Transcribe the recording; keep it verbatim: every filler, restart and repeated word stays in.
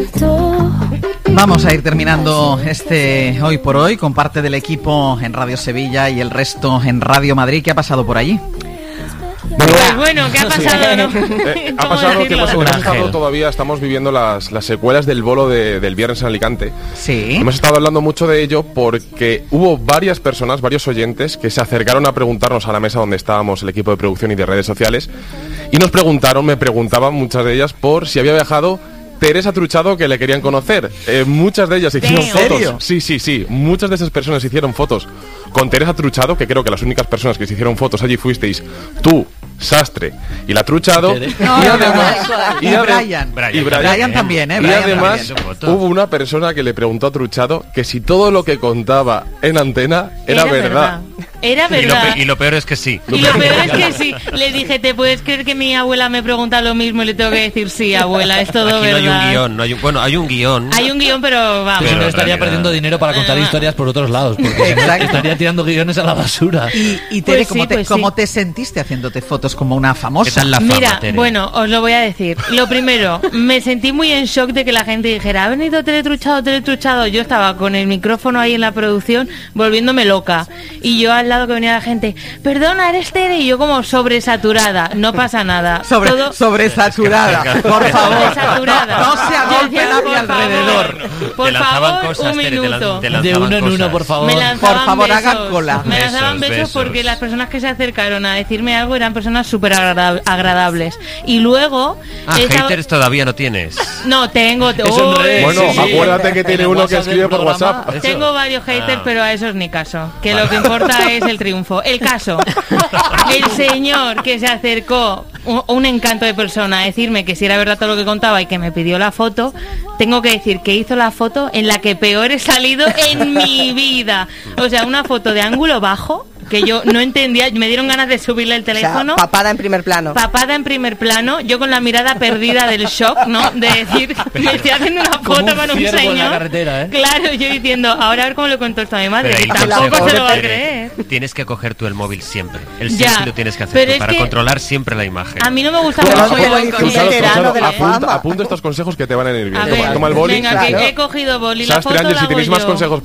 Vamos a ir terminando este Hoy por Hoy con parte del equipo en Radio Sevilla y el resto en Radio Madrid. ¿Qué ha pasado por allí? Pues bueno, ¿qué ha pasado? ¿No? Eh, ha pasado que hemos, hemos estado todavía, estamos viviendo las, las secuelas del bolo de, del viernes en Alicante. Sí. Hemos estado hablando mucho de ello porque hubo varias personas, varios oyentes, que se acercaron a preguntarnos a la mesa donde estábamos, el equipo de producción y de redes sociales, y nos preguntaron, me preguntaban muchas de ellas, por si había viajado Teresa Truchado, que le querían conocer. Eh, muchas de ellas hicieron fotos. ¿Serio? Sí, sí, sí. Muchas de esas personas hicieron fotos con Teresa Truchado, que creo que las únicas personas que se hicieron fotos allí fuisteis tú, Sastre y la Truchado. No, y no, además, no, y, y ade- Brian. y Brian. Brian también, ¿eh? Y Brian además también. hubo una persona que le preguntó a Truchado que si todo lo que contaba en antena era, Era verdad. verdad. Era Y lo, verdad. pe- y lo peor es que sí. Y lo peor es que sí. Le dije, ¿te puedes creer que mi abuela me pregunta lo mismo y le tengo que decir sí, abuela? Es todo Aquí no hay verdad. un guión, no hay un, bueno, hay un guión. Hay un guión, pero vamos. Que si no Pero estaría realidad- perdiendo dinero para contar historias por otros lados, porque si no, Exacto. estaría tirando guiones a la basura. Y, y Tere, Pues sí, ¿cómo, te, pues sí. ¿cómo te sentiste haciéndote fotos como una famosa? ¿Qué tal la fama, Mira, Tere? bueno, os lo voy a decir. Lo primero, me sentí muy en shock de que la gente dijera, ha venido teletruchado, teletruchado. Yo estaba con el micrófono ahí en la producción volviéndome loca. Y yo al lado que venía la gente, perdona, eres Tere. Y yo como sobresaturada. No pasa nada. Sobre, Todo- sobresaturada, por favor. Sobresaturada. No, no se Yo agolpe decía, nadie por alrededor. favor, Por Por lanzaban favor, cosas, un Tere, te lan- minuto. te De lanzaban uno en uno, cosas. por favor. Me lanzaban Por favor, besos. hagan cola. Me lanzaban Besos, besos, besos. porque las personas que se acercaron a decirme algo eran personas súper agrada- agradables. Y luego... Ah, he estado- haters todavía no tienes. No, tengo... Es un Uy, rey. Bueno, Sí, sí. acuérdate que tiene En el uno que WhatsApp escribe del por programa, WhatsApp. eso. Tengo varios haters, Ah. pero a esos ni caso. Que lo que importa es el triunfo. El caso. El señor que se acercó, un, un encanto de persona, a decirme que si era verdad todo lo que contaba y que me pidió la foto, tengo que decir que hizo la foto en la que peor he salido en mi vida. O sea, una foto de ángulo bajo, que yo no entendía, me dieron ganas de subirle el O sea, teléfono. papada en primer plano. Papada en primer plano, yo con la mirada perdida del shock, ¿no? De decir, me estoy haciendo una Como foto un con un ciervo en la señor. carretera, ¿eh? Claro, yo diciendo, ahora a ver cómo le cuento esto a mi madre. Pero Y ahí el tampoco consejo, se lo va a Tere, creer. Tienes que coger tú el móvil siempre. El Ya, selfie lo tienes que hacer pero tú, es para que controlar siempre la imagen. A mí no me gusta Pero mucho soy el el edificio Truchado, veterano Truchado, de la apunta, fama. apunta estos consejos que te van a ir bien. A Toma, ver, toma el boli. venga, Claro. que he cogido boli. La Sastre, foto Ángel, la si hago tenéis más yo. consejos